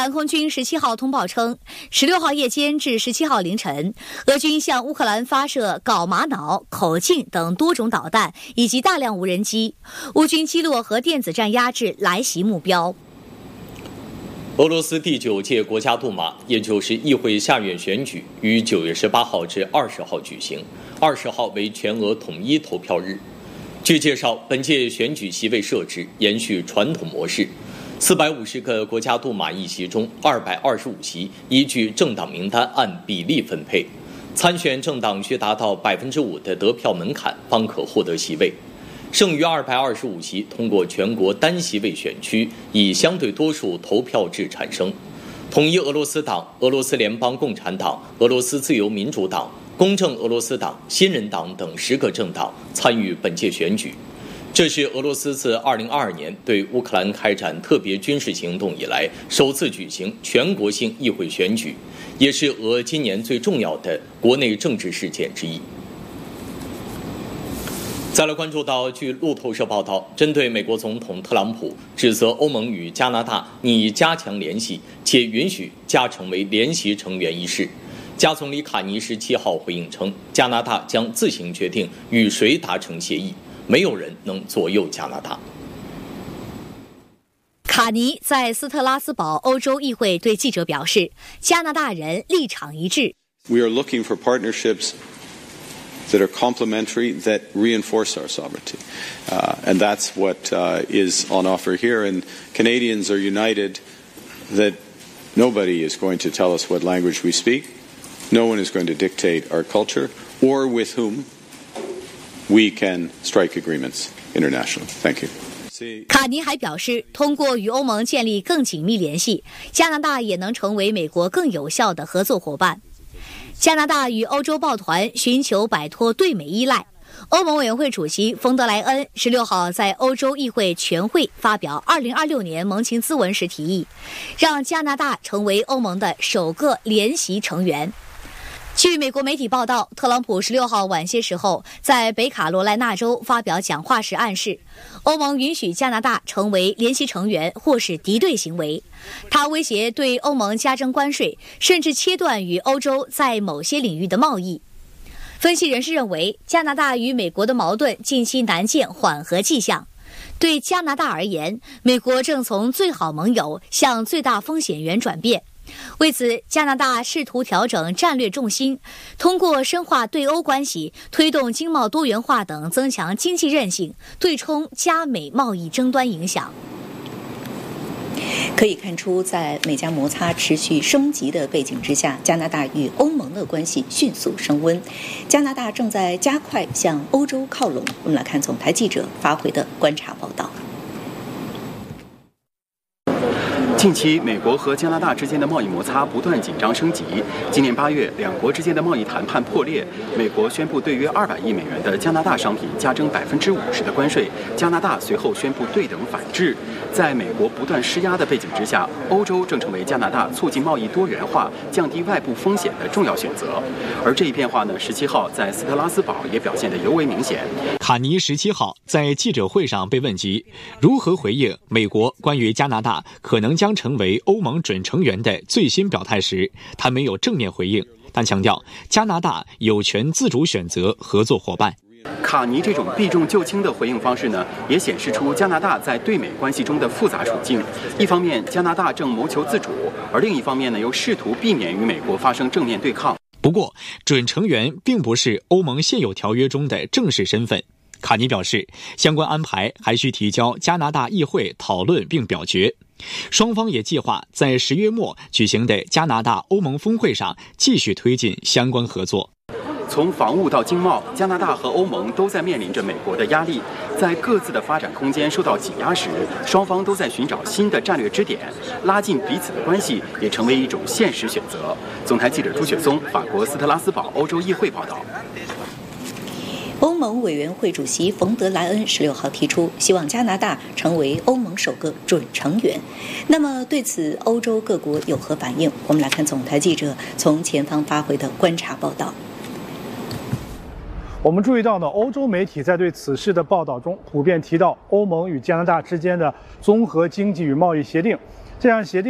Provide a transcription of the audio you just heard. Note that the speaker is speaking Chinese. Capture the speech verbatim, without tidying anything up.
兰空军十七号通报称，十六号夜间至十七号凌晨，俄军向乌克兰发射镐玛瑙、口径等多种导弹以及大量无人机，乌军击落核电子战压制来袭目标。 俄罗斯第九届国家杜马，也就是议会下院选举，于九月十八号至二十号举行，二十号为全俄统一投票日。据介绍，本届选举席位设置延续传统模式，四百五十个国家杜马议席中，二百二十五席依据政党名单按比例分配，参选政党需达到百分之五的得票门槛，方可获得席位。剩余二百二十五席通过全国单席位选区以相对多数投票制产生。统一俄罗斯党、俄罗斯联邦共产党、俄罗斯自由民主党、公正俄罗斯党、新人党等十个政党参与本届选举。这是俄罗斯自二零二二年对乌克兰开展特别军事行动以来首次举行全国性议会选举，也是俄今年最重要的国内政治事件之一。再来关注到，据路透社报道，针对美国总统特朗普指责欧盟与加拿大拟加强联系，且允许加成为联席成员一事，加总理卡尼十七号回应称，加拿大将自行决定与谁达成协议，没有人能左右加拿大。 卡尼在斯特拉斯堡欧洲议会对记者表示，加拿大人立场一致。 We are looking for partnerships that are complementary, that reinforce our sovereignty. Uh, and that's what uh, is on offer here. And Canadians are united that nobody is going to tell us what language we speak. No one is going to dictate our culture or with whom we can strike agreements internationally. Thank you. 卡尼还表示，通过与欧盟建立更紧密联系，加拿大也能成为美国更有效的合作伙伴。加拿大与欧洲抱团寻求摆脱对美依赖。欧盟委员会主席冯德莱恩十六号在欧洲议会全会发表二零二六年盟情咨文时提议，让加拿大成为欧盟的首个联席成员。据美国媒体报道，特朗普十六号晚些时候在北卡罗来纳州发表讲话时暗示，欧盟允许加拿大成为联席成员或是敌对行为。他威胁对欧盟加征关税，甚至切断与欧洲在某些领域的贸易。分析人士认为，加拿大与美国的矛盾近期难见缓和迹象。对加拿大而言，美国正从最好盟友向最大风险源转变。为此，加拿大试图调整战略重心，通过深化对欧关系、推动经贸多元化等增强经济韧性，对冲加美贸易争端影响。 可以看出，在美加摩擦持续升级的背景之下，加拿大与欧盟的关系迅速升温，加拿大正在加快向欧洲靠拢。我们来看总台记者发回的观察报道。 近期，美国和加拿大之间的贸易摩擦不断紧张升级。今年八月，两国之间的贸易谈判破裂，美国宣布对约二百亿美元的加拿大商品加征百分之五十的关税，加拿大随后宣布对等反制。在美国不断施压的背景之下，欧洲正成为加拿大促进贸易多元化、降低外部风险的重要选择。而这一变化呢，十七号在斯特拉斯堡也表现得尤为明显。 卡尼十七号在记者会上被问及如何回应美国关于加拿大可能将成为欧盟准成员的最新表态时，他没有正面回应，但强调加拿大有权自主选择合作伙伴。 卡尼这种避重就轻的回应方式呢，也显示出加拿大在对美关系中的复杂处境。一方面，加拿大正谋求自主，而另一方面呢，又试图避免与美国发生正面对抗。 不过，准成员并不是欧盟现有条约中的正式身份。卡尼表示，相关安排还需提交加拿大议会讨论并表决。双方也计划在十月末举行的加拿大欧盟峰会上继续推进相关合作。 从防务到经贸，加拿大和欧盟都在面临着美国的压力，在各自的发展空间受到挤压时，双方都在寻找新的战略支点，拉近彼此的关系也成为一种现实选择。总台记者朱雪松，法国斯特拉斯堡欧洲议会报道。 欧盟委员会主席冯德莱恩十六号提出，希望加拿大成为欧盟首个准成员。那么对此，欧洲各国有何反应？我们来看总台记者从前方发回的观察报道。 我们注意到呢，欧洲媒体在对此事的报道中，普遍提到欧盟与加拿大之间的综合经济与贸易协定，这项协定